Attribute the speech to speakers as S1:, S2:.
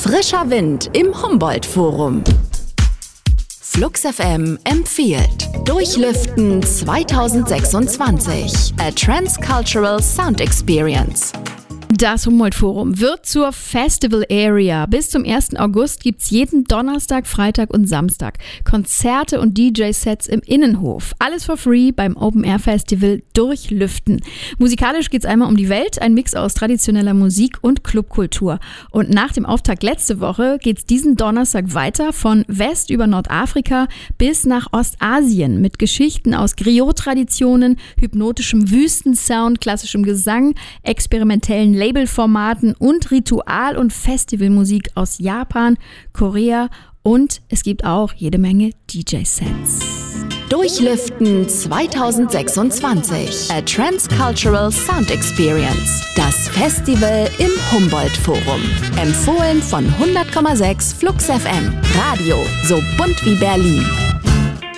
S1: Frischer Wind im Humboldt-Forum. Flux FM empfiehlt Durchlüften 2026. A Transcultural Sound Experience.
S2: Das Humboldt-Forum wird zur Festival Area. Bis zum 1. August gibt's jeden Donnerstag, Freitag und Samstag Konzerte und DJ-Sets im Innenhof. Alles for free beim Open-Air-Festival Durchlüften. Musikalisch geht's einmal um die Welt, ein Mix aus traditioneller Musik und Clubkultur. Und nach dem Auftakt letzte Woche geht's diesen Donnerstag weiter von West über Nordafrika bis nach Ostasien mit Geschichten aus Griot-Traditionen, hypnotischem Wüstensound, klassischem Gesang, experimentellen Labelformaten und Ritual- und Festivalmusik aus Japan, Korea und es gibt auch jede Menge DJ-Sets.
S1: Durchlüften 2026. A Transcultural Sound Experience. Das Festival im Humboldt-Forum. Empfohlen von 100,6 Flux FM. Radio so bunt wie Berlin.